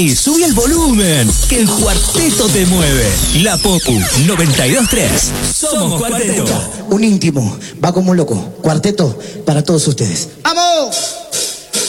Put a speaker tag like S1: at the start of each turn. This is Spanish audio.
S1: Ey, subí el volumen, que el cuarteto te mueve. La Popu 92.3. Somos Cuarteto.
S2: Un íntimo, va como un loco. Cuarteto para todos ustedes. ¡Vamos!